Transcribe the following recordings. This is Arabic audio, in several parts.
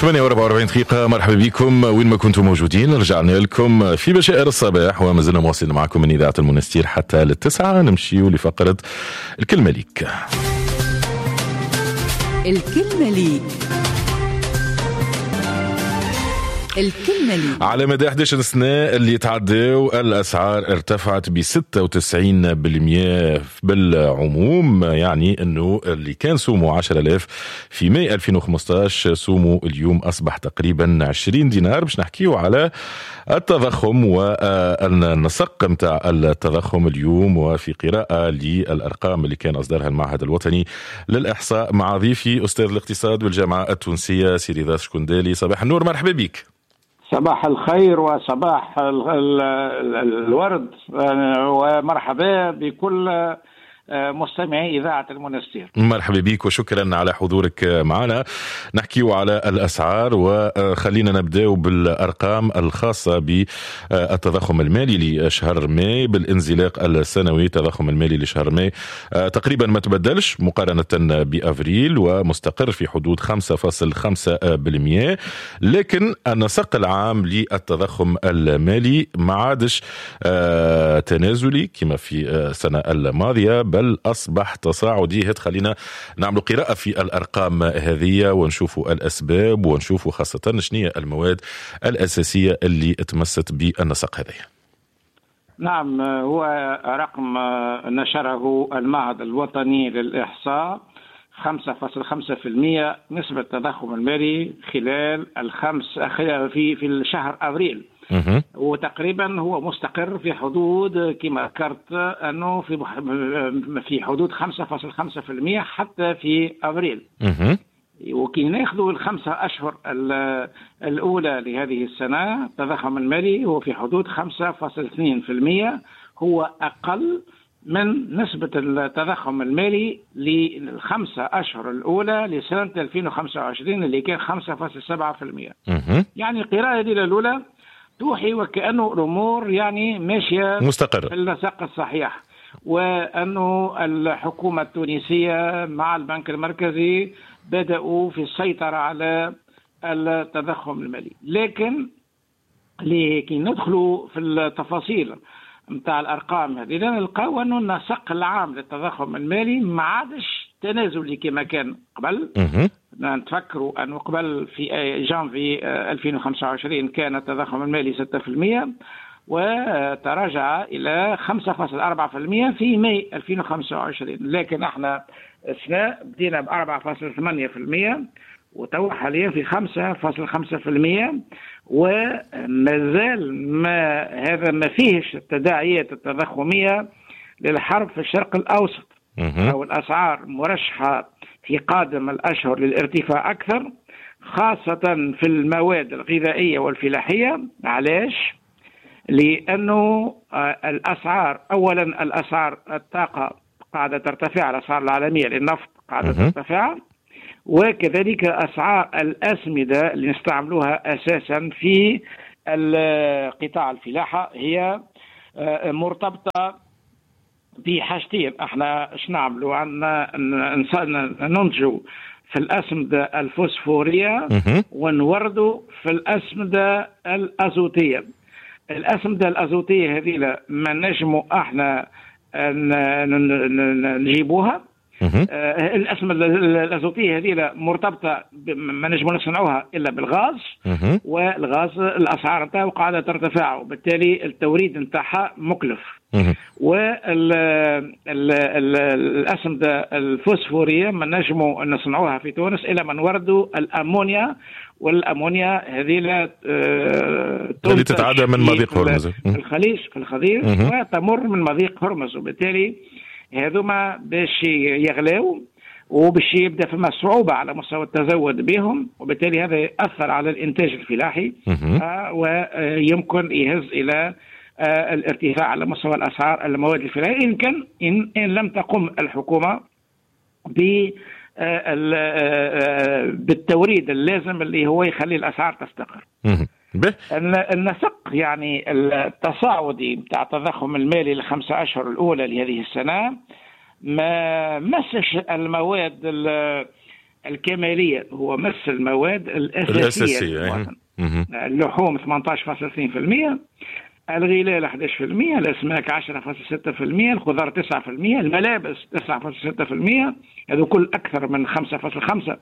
8:44 دقيقة. مرحبا بكم وين ما كنتم موجودين. رجعنا لكم في بشائر الصباح وما زلنا مواصلين معكم من إذاعة المنستير حتى للتسعة. نمشي لفقرة الكلمة ليك. الكلمة ليك. الكلمة ليك. على مدى 11 سنة اللي تعدوا الأسعار ارتفعت ب96% بالعموم، يعني أنه اللي كان سومه 10,000 في ماي 2015 سومه اليوم أصبح تقريبا 20 دينار. باش نحكيه على التضخم والنسق متاع التضخم اليوم وفي قراءة للأرقام اللي كان أصدرها المعهد الوطني للإحصاء مع ضيفي أستاذ الاقتصاد بالجامعة التونسية سيدي ذات شكندالي. صباح النور، مرحبا بك. صباح الخير وصباح الورد، ومرحبا بكل مستمعي إذاعة المنستير. مرحبا بك وشكرا على حضورك معنا. نحكيو على الأسعار وخلينا نبدأ بالأرقام الخاصة بالتضخم المالي لشهر ماي. بالانزلاق السنوي التضخم المالي لشهر ماي تقريبا ما تبدلش مقارنة بأفريل ومستقر في حدود 5.5%، لكن النسق العام للتضخم المالي ما عادش تنازلي كما في السنة الماضية، بل أصبح تصاعدي. خلينا نعمل قراءة في الأرقام هذه ونشوفوا الأسباب ونشوفوا خاصة شنية المواد الأساسية اللي اتمست بالنسق هذا. نعم، هو رقم نشره المعهد الوطني للإحصاء 5.5% نسبة التضخم المالي خلال في الشهر أبريل، وتقريبا هو مستقر في حدود كما ذكرت أنه في حدود 5.5% حتى في أبريل. وكي ناخذوا الخمسة أشهر الأولى لهذه السنة التضخم المالي هو في حدود 5.2%، هو أقل من نسبة التضخم المالي للخمسة أشهر الأولى لسنة 2025 اللي كان 5.7%. يعني القراءة هذه الأولى توحي وكأنه الأمور يعني ماشية مستقرة في النسق الصحيح، وأنه الحكومة التونسية مع البنك المركزي بدأوا في السيطرة على التضخم المالي. لكن لكي ندخلوا في التفاصيل متاع الأرقام هذه نلقاو أنه النسق العام للتضخم المالي ما عادش تنازلي كما كان قبل. نتفكروا أنه قبل في جانفي 2025 كان التضخم المالي 6% وتراجع إلى 5.4% في ماي 2025، لكن احنا السنة بدينا ب 4.8% وتو حاليا في 5.5%، ومازال هذا ما فيهش التداعيات التضخمية للحرب في الشرق الأوسط، أو الأسعار مرشحة في قادم الأشهر للارتفاع أكثر، خاصة في المواد الغذائية والفلاحية. علاش؟ لأنه الأسعار أولا الأسعار الطاقة قاعدة ترتفع، الأسعار العالمية للنفط قاعدة ترتفع، وكذلك أسعار الأسمدة اللي نستعملوها أساسا في القطاع الفلاحة هي مرتبطة بحاجتين. احنا ايش نعملوا؟ عندنا ننتجوا في الأسمدة الفوسفورية ونوردوا في الأسمدة الأزوتية. الأسمدة الأزوتية هذه ما نجموا احنا نجيبوها. الأسمدة الأزوتية هذه مرتبطة ما نجموا نصنعوها إلا بالغاز، والغاز الأسعار نتاعو قاعدة ترتفع وبالتالي التوريد نتاعها مكلف. والأسمدة الفوسفورية ما نجموا نصنعوها في تونس إلا من وردوا الأمونيا، والأمونيا هذه اللي تتعدى من مضيق هرمز في الخليج وتمر من مضيق هرمز، وبالتالي هذوما باش يغلاو وباش يبدا فما صعوبة على مستوى التزود بهم، وبالتالي هذا يأثر على الإنتاج الفلاحي ويمكن يهز إلى الارتفاع على مستوى الأسعار المواد الفلاحية إن لم تقم الحكومة بالتوريد اللازم اللي هو يخلي الأسعار تستقر. النسق يعني التصاعدي بتاع التضخم المالي للخمسة أشهر الأولى لهذه السنة ما مسش المواد الكمالية هو مس المواد الأساسية. اللحوم 18.2%، الغلال 11%، الأسماك 10.6%، الخضار 9%، الملابس 9.6%، هذا كل أكثر من 5.5%.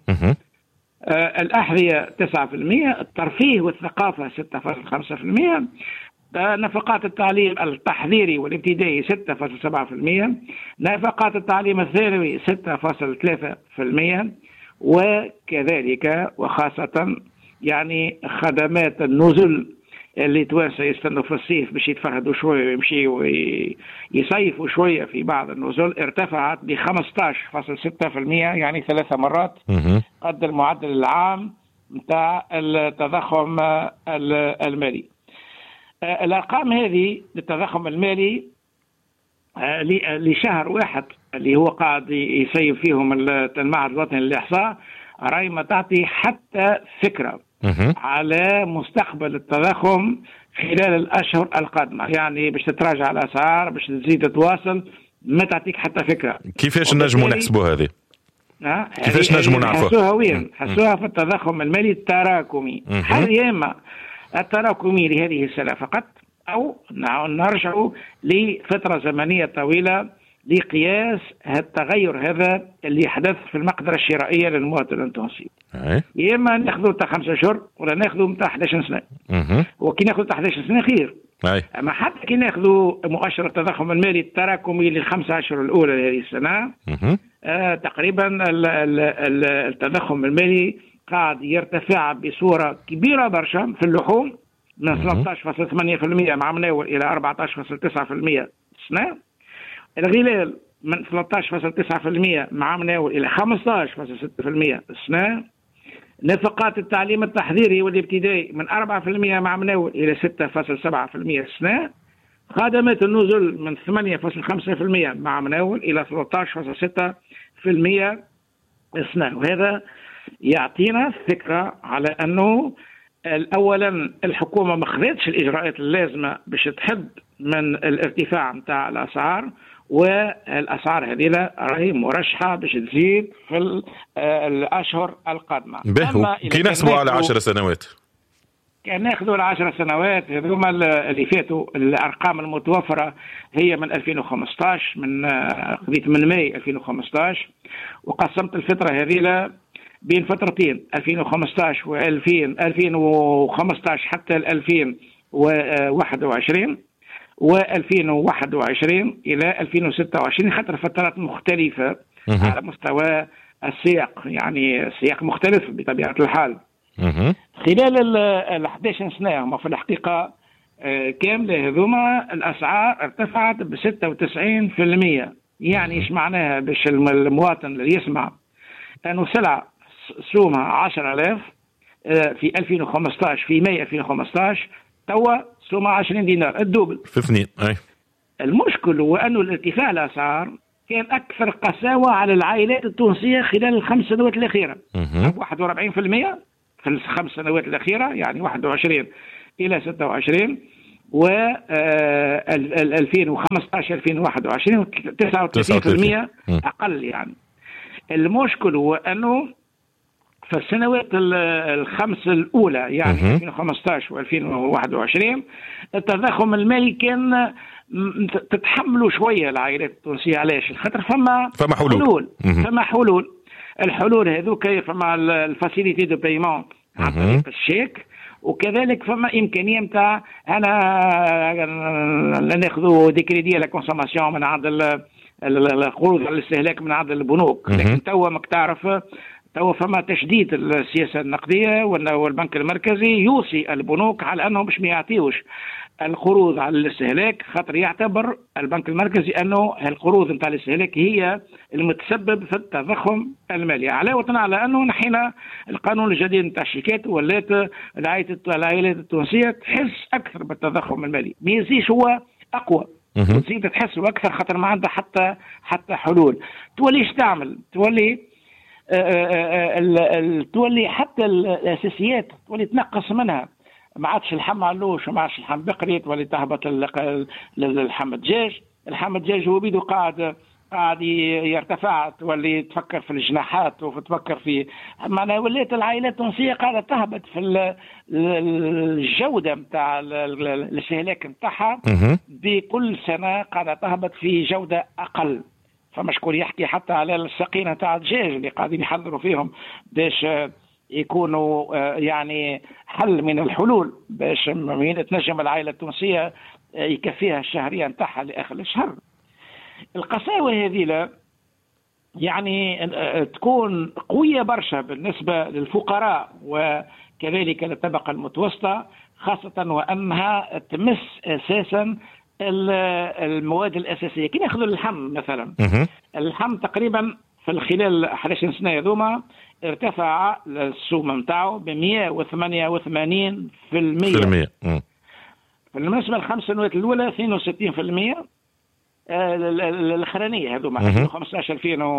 الأحذية 9%، الترفيه والثقافة 6.5%، نفقات التعليم التحضيري والابتدائي 6.7%، نفقات التعليم الثانوي 6.3%، وكذلك وخاصة يعني خدمات النزل اللي توانسة يستنوا في الصيف باش يتفرهدوا شوية ويمشيوا ويصيفوا شوية في بعض النزل ارتفعت ب 15.6%، يعني 3 مرات قد المعدل العام متاع التضخم المالي. الأرقام هذه للتضخم المالي لشهر واحد اللي هو قاعد يسيب فيهم المعهد الوطني للإحصاء راهي ما تعطي حتى فكرة على مستقبل التضخم خلال الأشهر القادمة. يعني باش تتراجع الأسعار، باش تزيد تواصل، ما تعطيك حتى فكرة. كيفاش نجموا نحسبوا هذه؟ كيفاش نجموا نعرفوها؟ حسوها وين؟ حسوها في التضخم المالي التراكمي. هل يا إما التراكمي لهذه السنة فقط، أو نرجع لفترة زمنية طويلة لقياس التغير هذا اللي حدث في المقدرة الشرائية للمواطن التونسي. يا إما ناخذوا تاع 5 أشهر ولا ناخذوا تاع 11 سنة. وكي ناخذوا تاع 11 سنة خير. أما حتى كي ناخذوا مؤشر التضخم المالي التراكمي لل5 أشهر الأولى لهذه السنة، تقريبا التضخم المالي قاعد يرتفع بصورة كبيرة برشا في اللحوم من 13.8% مع مناول إلى 14.9% السنة. الغلال من 13.9% مع مناول إلى 15.6% السنة. نفقات التعليم التحضيري والابتدائي من 4% مع مناول إلى 6.7% السنة. خدمات النزل من 8.5% مع مناول إلى 13.6% السنة. وهذا يعطينا فكرة على أنه أولا الحكومة ما خذتش الإجراءات اللازمة باش تحد من الارتفاع متاع الأسعار، والأسعار هذه راهي مرشحة باش تزيد في الأشهر القادمة. كي نحسبوا على 10 سنوات، كان ناخذوا ال 10 سنوات هذوما اللي فاتوا، الأرقام المتوفرة هي من 2015، من قضية من ماي 2015، وقسمت الفترة هذه بين فترتين 2015 و 2015 حتى 2021 و2021 إلى 2026، خاطر فترات مختلفة على مستوى السياق، يعني سياق مختلف بطبيعة الحال. خلال ال 11 سنة هم في الحقيقة كاملة هذوما الأسعار ارتفعت ب 96%. يعني إيش معناها باش المواطن اللي يسمع أنه سلعة سومها 10,000 في 2015 في ماي 2015 توا سومها 20 دينار، الدوبل في اثنين. المشكل هو أنه الارتفاع الأسعار كان أكثر قساوة على العائلات التونسية خلال ال5 سنوات الأخيرة. 41% في ال5 سنوات الأخيرة، يعني 21 إلى 26، و 2015 2021 39% أقل. يعني المشكل هو أنه في السنوات ال5 الأولى، يعني 2015 و2021، التضخم المالي كان تتحملوا شوية العائلات التونسية. علاش؟ خاطر فما حلول. فما حلول. الحلول هذوك فما الفاسيليتي دو بايمون عن طريق الشيك، وكذلك فما إمكانية متاع أنا ناخذوا دي كريدي لا كونسوماسيون من عند القروض على الاستهلاك من عند البنوك. لكن توا ماك تعرف توا فما تشديد السياسة النقدية، والبنك المركزي يوصي البنوك على أنهم مش ما يعطيوش القروض على الاستهلاك، خاطر يعتبر البنك المركزي أنه القروض نتاع الاستهلاك هي المتسبب في التضخم المالي. علاوة على أنه نحينا القانون الجديد نتاع الشيكات، ولات العائلات التونسية تحس أكثر بالتضخم المالي، ما يزيش هو أقوى، تزيد تحس أكثر خاطر ما عندها حتى حلول. توليش تعمل؟ تولي حتى الأساسيات تولي تنقص منها. ما عادش اللحم علوش وما عادش اللحم بقري، تولي تهبط اللحم الدجاج. اللحم الدجاج هو بيدو قاعد قاعد يرتفع، تولي تفكر في الجناحات وتفكر في معناها ولات العائلات التونسيه قاعده تهبط في الجوده نتاع الاستهلاك نتاعها، بكل سنه قاعده تهبط في جوده اقل. فما شكون يحكي حتى على السقينه نتاع الدجاج اللي قاعدين يحضروا فيهم باش يكونوا يعني حل من الحلول باش تنجم العائله التونسيه يكفيها الشهريه نتاعها لاخر الشهر. القساوه هذه يعني تكون قويه برشا بالنسبه للفقراء وكذلك للطبقه المتوسطه، خاصه وانها تمس اساسا المواد الاساسيه. كي ناخذ اللحم مثلا، اللحم تقريبا في خلال 11 سنه هذوما ارتفع السوم نتاعو ب 188%. بالنسبه للخمس سنوات الاولى 62%. الاخرانيه هذوما 2015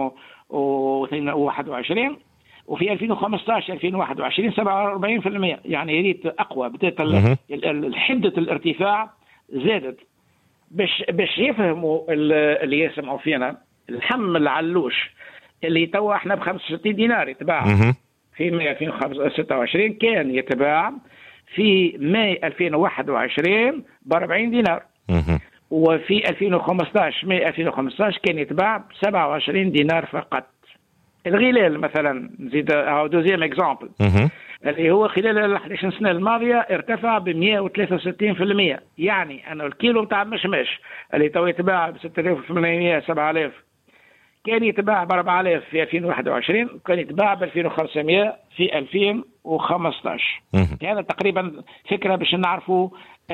2021، وفي 2015 2021 47%. يعني ريت اقوى، بدات حده الارتفاع زادت. باش يفهموا اللي يسمعوا فينا، اللحم العلوش اللي توا احنا ب 65 دينار يتباع في ماي 2026 كان يتباع في ماي 2021 ب 40 دينار، وفي 2015 ماي 2015 كان يتباع ب 27 دينار فقط. الغلال مثلا نزيد دوزيام اكزامبل اللي هو خلال ال 11 سنه الماضيه ارتفع ب 163%. يعني انه الكيلو نتاع المشمش اللي تو يتباع ب 6800 7000 كان يتباع ب 4000 في 2021، وكان يتباع ب 2500 في 2015. هذا تقريبا فكره باش نعرفوا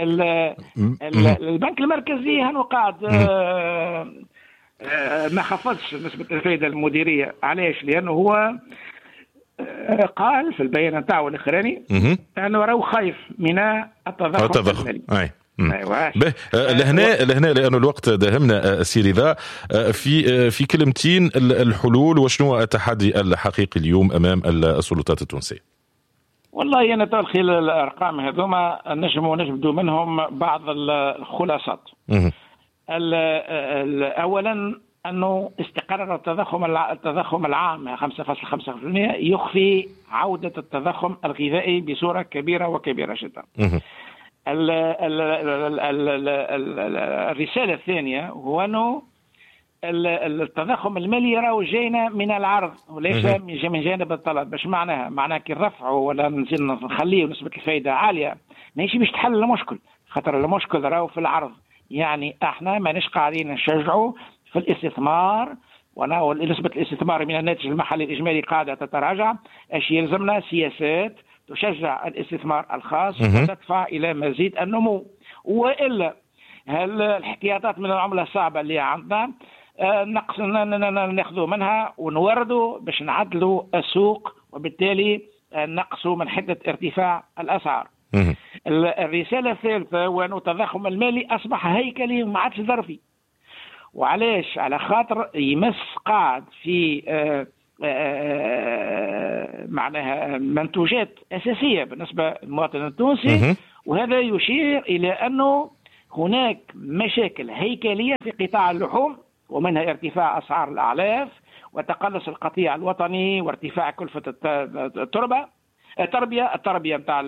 البنك المركزي هنو قاعد ما خفضش نسبه الفائده المديريه. علاش؟ لانه هو قال في البيان نتاعو الاخراني انه راهو خايف من التضخم المالي. أيوة. لهنا لأنه الوقت داهمنا سي رضا، في كلمتين الحلول وشنو التحدي الحقيقي اليوم أمام السلطات التونسية؟ والله أنا خلال الأرقام هذوما نجمدوا منهم بعض الخلاصات. أولا أنه استقرار التضخم العام 5.5% يخفي عودة التضخم الغذائي بصورة كبيرة وكبيرة جدا. الرسالة الثانية هو أنه التضخم المالي راهو جاينا من العرض وليس من جانب الطلب. باش معناها كي نرفعوا ولا نخليه نسبة الفائدة عالية ماشي باش تحل المشكل، خاطر المشكل راهو في العرض. يعني احنا ماناش قاعدين نشجعوا في الاستثمار، ونسبة الاستثمار من الناتج المحلي الإجمالي قاعدة تتراجع. ايش يلزمنا؟ سياسات تشجع الاستثمار الخاص وتدفع إلى مزيد النمو. وإلا الاحتياطات من العملة الصعبة اللي عندنا ناخذوا منها ونوردوا باش نعدلوا السوق، وبالتالي نقصوا من حدة ارتفاع الأسعار. الرسالة الثالثة هو أن التضخم المالي أصبح هيكلي وما عادش ظرفي. وعلاش؟ على خاطر يمس قاعد في معناها منتوجات أساسية بالنسبة للمواطن التونسي، وهذا يشير إلى أنه هناك مشاكل هيكلية في قطاع اللحوم، ومنها ارتفاع أسعار الأعلاف وتقلص القطيع الوطني وارتفاع كلفة التربية نتاع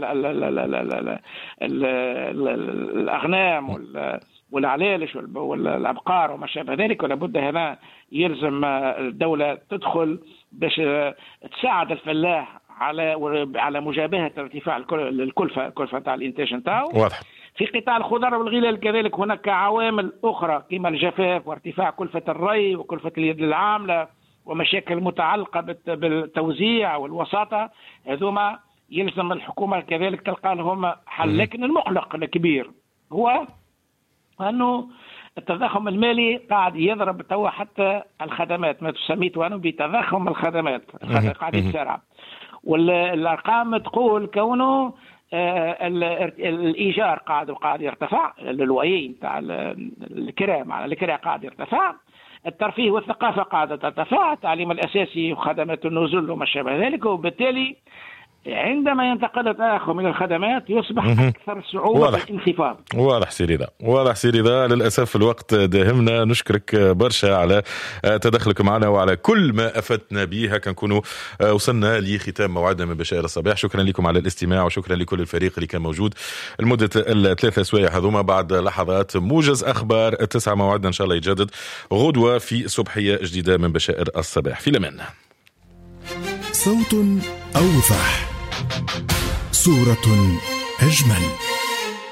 الأغنام والعلالش والأبقار وما شابه ذلك. ولا بد هنا يلزم الدولة تدخل باش تساعد الفلاح على مجابهة ارتفاع الكلفة نتاع الإنتاج نتاعو. واضح. في قطاع الخضر والغلال كذلك هناك عوامل أخرى كما الجفاف وارتفاع كلفة الري وكلفة اليد العاملة ومشاكل متعلقة بالتوزيع والوساطة. هذوما يلزم الحكومة كذلك تلقى لهم حل. لكن المقلق الكبير هو أنه التضخم المالي قاعد يضرب توا حتى الخدمات، ما تسميت وأنه بتضخم الخدمات قاعد يتسارع. والأرقام تقول كونه الإيجار قاعد يرتفع، الوعي نتاع الكراء قاعد يرتفع، الترفيه والثقافة قاعدة ترتفع، التعليم الأساسي وخدمات النزول وما شابه ذلك. وبالتالي عندما ينتقل التضخم إلى الخدمات يصبح أكثر صعوبة في الانخفاض. واضح سيدي ذا للأسف الوقت داهمنا. نشكرك برشا على تدخلك معنا وعلى كل ما أفدتنا به. هكا نكونوا وصلنا لختام موعدنا من بشائر الصباح. شكرا لكم على الاستماع وشكرا لكل الفريق اللي كان موجود لمدة ال3 سوايع هذوما. بعد لحظات موجز أخبار 9 موعدنا إن شاء الله يجدد غدوة في صبحية جديدة من بشائر الصباح. في الأمان. صوت أوضح، صورة أجمل.